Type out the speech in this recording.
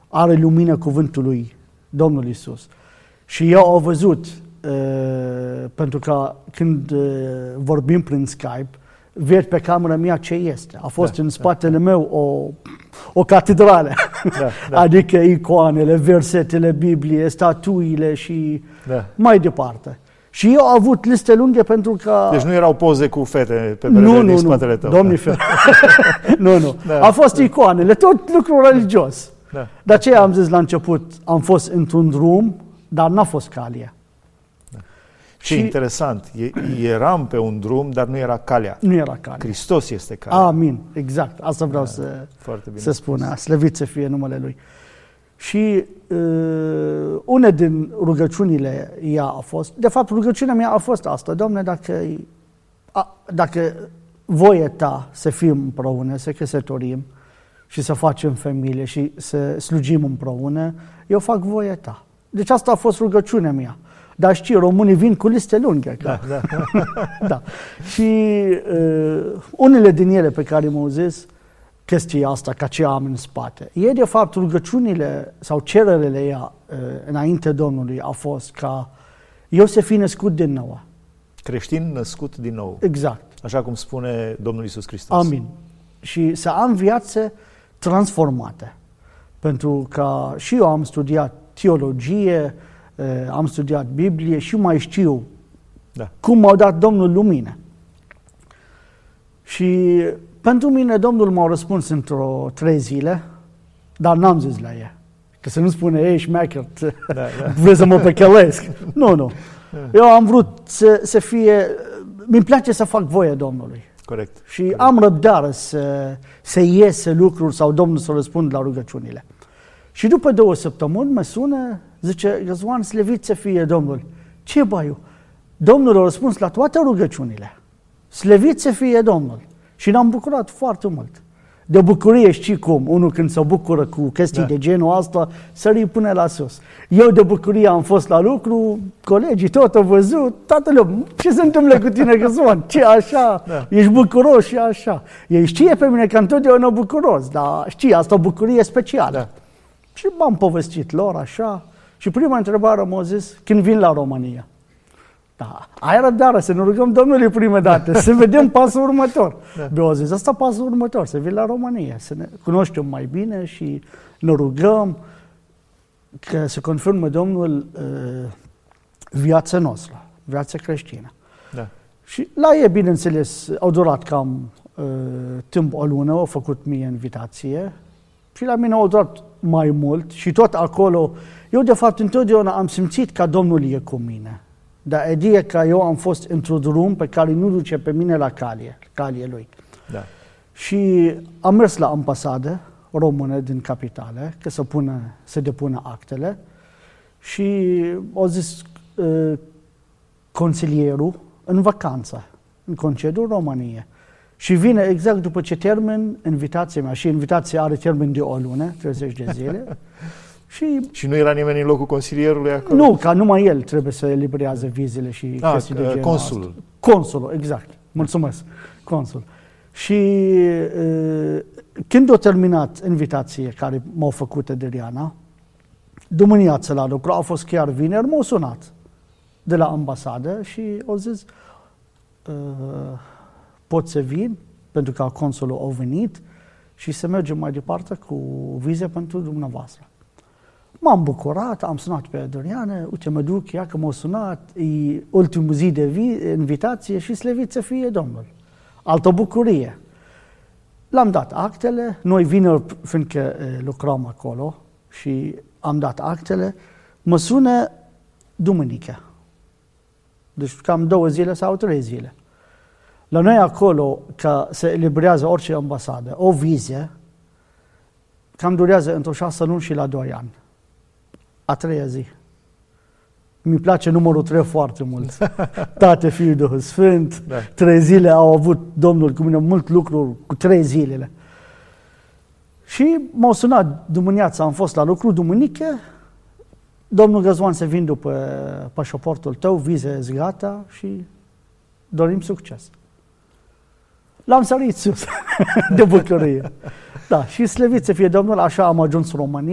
are lumină cuvântului Domnului Iisus. Și eu au văzut, pentru că când vorbim prin Skype, văd pe camera mea ce este. A fost în spatele meu o catedrală. Adică icoanele, versetele Bibliei, statuile și mai departe. Și eu am avut liste lungi pentru că... Deci nu erau poze cu fete pe perete din spatele tău. Domnule fel. Nu. A fost icoanele, tot lucru religios. De aceea am zis la început, am fost într-un drum, dar n-a fost calea. Și interesant, eram pe un drum, dar nu era calea. Nu era calea. Hristos este calea. Amin, exact. Asta vreau să spun. Slăvit să fie numele Lui. Și una din rugăciunile ea a fost, de fapt rugăciunea mea a fost asta: Doamne, dacă voia Ta să fim împreună, să căsătorim și să facem familie și să slujim împreună, eu fac voia Ta. Deci asta a fost rugăciunea mea. Dar știi, românii vin cu liste lungi. Da. Și unele din ele pe care m-au zis chestia asta, ca ce am în spate. E de fapt rugăciunile sau cererele ea înainte Domnului a fost ca eu să fi născut din nou. Creștin născut din nou. Exact. Așa cum spune Domnul Iisus Hristos. Amin. Și să am viață transformată. Pentru că și eu am studiat teologie, am studiat Biblie și mai știu cum m-a dat Domnul lumină. Și pentru mine Domnul m-a răspuns într-o 3 zile, dar n-am zis la ea. Că să nu spune, ei, șmecher, vrei să mă păcălesc. Nu. Eu am vrut să fie, mi-mi place să fac voia Domnului. Corect. Și am răbdare să iese lucruri sau Domnul să răspund la rugăciunile. Și după 2 săptămâni mă sună, zice, Răzvan, slăvit să fie Domnul. Ce băiu? Domnul a răspuns la toate rugăciunile. Slăvit să fie Domnul. Și ne-am bucurat foarte mult. De bucurie, știi cum? Unul când se bucură cu chestii de genul ăsta, sări până la sus. Eu de bucurie am fost la lucru, colegii tot au văzut, toată lumea, ce se întâmplă cu tine, Răzvan? Ce așa? Ești bucuros și așa. Ei știe pe mine că întotdeauna bucuros, dar știi, asta o bucurie specială. Și m-am povestit lor așa. Și prima întrebare m-a zis, când vin la România? Da, ai răbdare să ne rugăm Domnului prima dată, să vedem pasul următor. Eu zis, asta pasul următor, să vin la România, să ne cunoaștem mai bine și ne rugăm că să confirmă Domnul viața noastră, viața creștină. Și la ei, bineînțeles, au durat cam timp o lună, au făcut mie invitație și la mine au durat mai mult și tot acolo, eu de fapt întotdeauna am simțit că Domnul e cu mine. Dar ideea că eu am fost într-un drum pe care nu duce pe mine la calie lui. Și am mers la ambasadă română din capitală, că să depună actele și au zis consilierul în vacanță, în concediu în România. Și vine exact după ce termin invitația mea. Și invitația are termen de o lună, 30 de zile. Și nu era nimeni în locul consilierului acolo? Nu, că numai el trebuie să eliberează vizele și chestii de genul consulul. Consulul, exact. Mulțumesc. Consul. Și când a terminat invitația care m-au făcut de Riana, duminiața la lucru, a fost chiar vineri, m-au sunat de la ambasadă și au zis pot să vin, pentru că consulul a venit și să mergem mai departe cu vize pentru dumneavoastră. M-am bucurat, am sunat pe Doriana, uite, mă duc, ea că m-a sunat, e ultimul zi de invitație și slăvit să fie Domnul. Altă bucurie. L-am dat actele, noi vineri, fiindcă lucrăm acolo și am dat actele, mă sună duminică. Deci cam 2 zile sau 3 zile. La noi acolo, că se eliberează orice ambasadă, o viză, cam durează într-o 6 luni și la 2 ani. A 3-a zi. Mi place numărul 3 foarte mult. Tate, Fiul, Duhul Sfânt. 3 zile au avut Domnul cu mine mult lucru cu 3 zilele. Și m-au sunat duminiața, am fost la lucru, duminică, Domnul Răzvan să vin după pașaportul tău, vize gata și dorim succes. L-am sărit sus de bucurie. Da, și slăvit să fie Domnul, așa am ajuns în România.